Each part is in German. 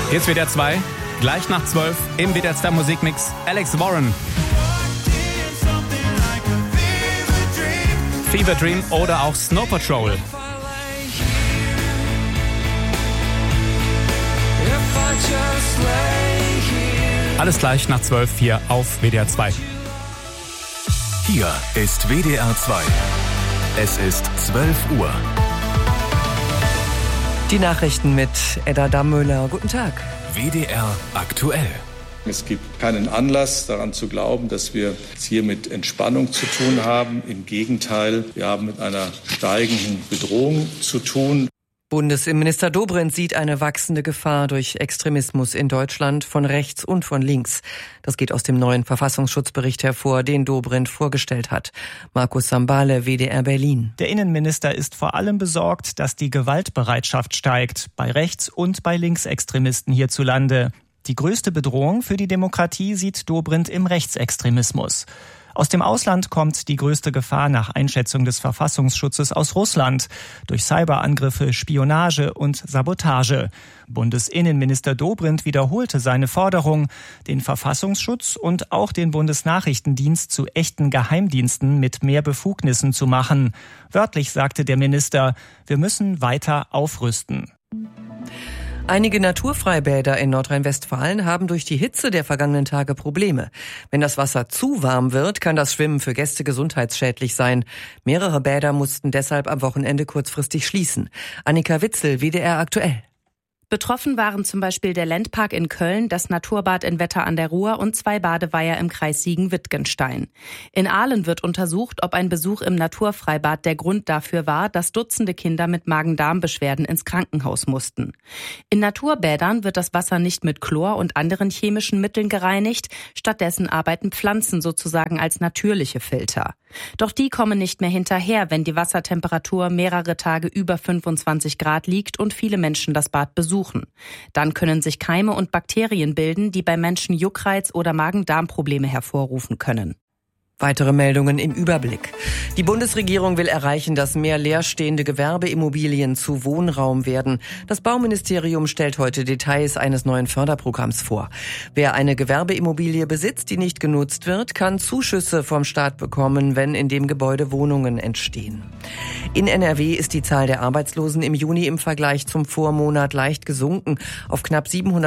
Jetzt WDR 2, gleich nach 12 im WDR 2 Musikmix Alex Warren. Fever Dream oder auch Snow Patrol. Alles gleich nach 12 hier auf WDR 2. Hier ist WDR 2. Es ist 12 Uhr. Die Nachrichten mit Edda Dammöller. Guten Tag. WDR aktuell. Es gibt keinen Anlass daran zu glauben, dass wir es hier mit Entspannung zu tun haben. Im Gegenteil, wir haben mit einer steigenden Bedrohung zu tun. Bundesinnenminister Dobrindt sieht eine wachsende Gefahr durch Extremismus in Deutschland von rechts und von links. Das geht aus dem neuen Verfassungsschutzbericht hervor, den Dobrindt vorgestellt hat. Markus Sambale, WDR Berlin. Der Innenminister ist vor allem besorgt, dass die Gewaltbereitschaft steigt, bei Rechts- und bei Linksextremisten hierzulande. Die größte Bedrohung für die Demokratie sieht Dobrindt im Rechtsextremismus. Aus dem Ausland kommt die größte Gefahr nach Einschätzung des Verfassungsschutzes aus Russland durch Cyberangriffe, Spionage und Sabotage. Bundesinnenminister Dobrindt wiederholte seine Forderung, den Verfassungsschutz und auch den Bundesnachrichtendienst zu echten Geheimdiensten mit mehr Befugnissen zu machen. Wörtlich sagte der Minister, wir müssen weiter aufrüsten. Einige Naturfreibäder in Nordrhein-Westfalen haben durch die Hitze der vergangenen Tage Probleme. Wenn das Wasser zu warm wird, kann das Schwimmen für Gäste gesundheitsschädlich sein. Mehrere Bäder mussten deshalb am Wochenende kurzfristig schließen. Annika Witzel, WDR aktuell. Betroffen waren zum Beispiel der Ländpark in Köln, das Naturbad in Wetter an der Ruhr und 2 Badeweiher im Kreis Siegen-Wittgenstein. In Aalen wird untersucht, ob ein Besuch im Naturfreibad der Grund dafür war, dass Dutzende Kinder mit Magen-Darm-Beschwerden ins Krankenhaus mussten. In Naturbädern wird das Wasser nicht mit Chlor und anderen chemischen Mitteln gereinigt, stattdessen arbeiten Pflanzen sozusagen als natürliche Filter. Doch die kommen nicht mehr hinterher, wenn die Wassertemperatur mehrere Tage über 25 Grad liegt und viele Menschen das Bad besuchen. Dann können sich Keime und Bakterien bilden, die bei Menschen Juckreiz oder Magen-Darm-Probleme hervorrufen können. Weitere Meldungen im Überblick. Die Bundesregierung will erreichen, dass mehr leerstehende Gewerbeimmobilien zu Wohnraum werden. Das Bauministerium stellt heute Details eines neuen Förderprogramms vor. Wer eine Gewerbeimmobilie besitzt, die nicht genutzt wird, kann Zuschüsse vom Staat bekommen, wenn in dem Gebäude Wohnungen entstehen. In NRW ist die Zahl der Arbeitslosen im Juni im Vergleich zum Vormonat leicht gesunken auf knapp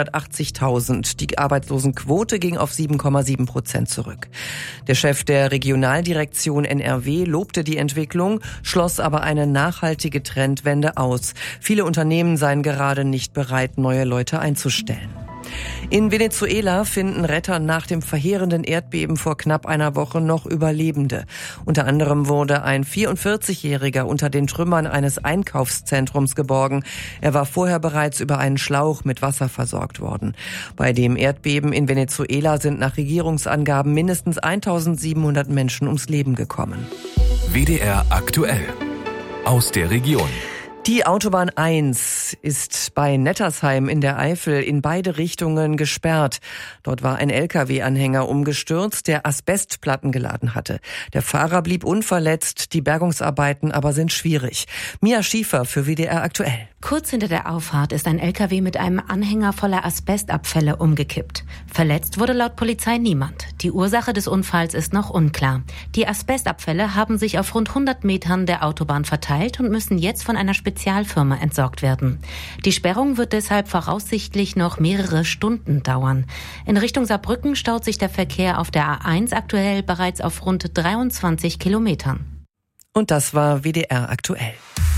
780.000. Die Arbeitslosenquote ging auf 7,7% zurück. Der Chef der Regionaldirektion NRW lobte die Entwicklung, schloss aber eine nachhaltige Trendwende aus. Viele Unternehmen seien gerade nicht bereit, neue Leute einzustellen. In Venezuela finden Retter nach dem verheerenden Erdbeben vor knapp einer Woche noch Überlebende. Unter anderem wurde ein 44-Jähriger unter den Trümmern eines Einkaufszentrums geborgen. Er war vorher bereits über einen Schlauch mit Wasser versorgt worden. Bei dem Erdbeben in Venezuela sind nach Regierungsangaben mindestens 1.700 Menschen ums Leben gekommen. WDR aktuell. Aus der Region. Die Autobahn 1 ist bei Nettersheim in der Eifel in beide Richtungen gesperrt. Dort war ein LKW-Anhänger umgestürzt, der Asbestplatten geladen hatte. Der Fahrer blieb unverletzt, die Bergungsarbeiten aber sind schwierig. Mia Schiefer für WDR aktuell. Kurz hinter der Auffahrt ist ein LKW mit einem Anhänger voller Asbestabfälle umgekippt. Verletzt wurde laut Polizei niemand. Die Ursache des Unfalls ist noch unklar. Die Asbestabfälle haben sich auf rund 100 Metern der Autobahn verteilt und müssen jetzt von einer Spezialfirma entsorgt werden. Die Sperrung wird deshalb voraussichtlich noch mehrere Stunden dauern. In Richtung Saarbrücken staut sich der Verkehr auf der A1 aktuell bereits auf rund 23 Kilometern. Und das war WDR aktuell.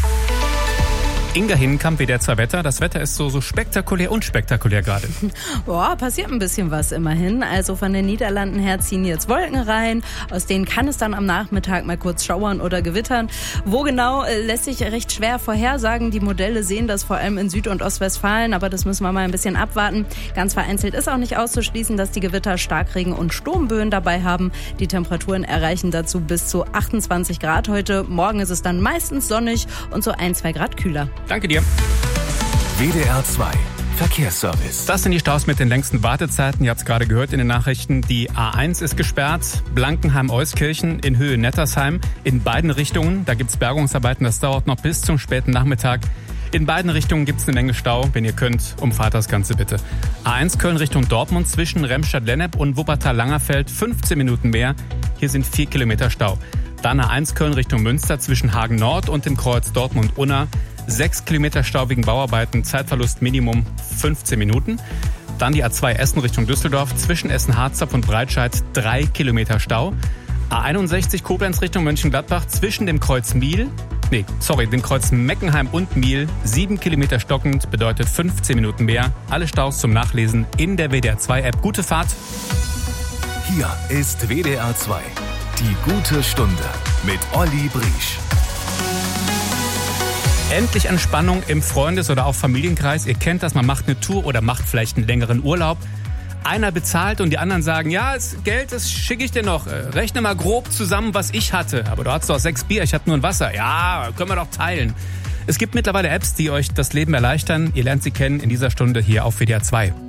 Inga Hinkamp, WDR 2 Wetter. Das Wetter ist so spektakulär unspektakulär gerade. Boah, passiert ein bisschen was immerhin. Also von den Niederlanden her ziehen jetzt Wolken rein. Aus denen kann es dann am Nachmittag mal kurz schauern oder gewittern. Wo genau, lässt sich recht schwer vorhersagen. Die Modelle sehen das vor allem in Süd- und Ostwestfalen, aber das müssen wir mal ein bisschen abwarten. Ganz vereinzelt ist auch nicht auszuschließen, dass die Gewitter Starkregen und Sturmböen dabei haben. Die Temperaturen erreichen dazu bis zu 28 Grad heute. Morgen ist es dann meistens sonnig und so 1-2 Grad kühler. Danke dir. WDR 2 Verkehrsservice. Das sind die Staus mit den längsten Wartezeiten. Ihr habt es gerade gehört in den Nachrichten. Die A1 ist gesperrt. Blankenheim-Euskirchen in Höhe Nettersheim in beiden Richtungen. Da gibt es Bergungsarbeiten. Das dauert noch bis zum späten Nachmittag. In beiden Richtungen gibt es eine Menge Stau. Wenn ihr könnt, umfahrt das Ganze bitte. A1 Köln Richtung Dortmund zwischen Remstadt-Lennep und Wuppertal-Langerfeld 15 Minuten mehr. Hier sind 4 Kilometer Stau. Dann A1 Köln Richtung Münster zwischen Hagen Nord und dem Kreuz Dortmund-Unna. 6 Kilometer Stau wegen Bauarbeiten, Zeitverlust Minimum 15 Minuten. Dann die A2 Essen Richtung Düsseldorf zwischen Essen-Harzopf und Breitscheid 3 Kilometer Stau. A61 Koblenz Richtung Mönchengladbach zwischen dem Kreuz Meckenheim und Miel 7 Kilometer stockend, bedeutet 15 Minuten mehr. Alle Staus zum Nachlesen in der WDR 2 App. Gute Fahrt. Hier ist WDR 2. Die gute Stunde mit Olli Briesch. Endlich Entspannung im Freundes- oder auch Familienkreis. Ihr kennt das, man macht eine Tour oder macht vielleicht einen längeren Urlaub. Einer bezahlt und die anderen sagen, ja, das Geld, das schicke ich dir noch. Rechne mal grob zusammen, was ich hatte. Aber du hast doch 6 Bier, ich hatte nur ein Wasser. Ja, können wir doch teilen. Es gibt mittlerweile Apps, die euch das Leben erleichtern. Ihr lernt sie kennen in dieser Stunde hier auf WDR 2.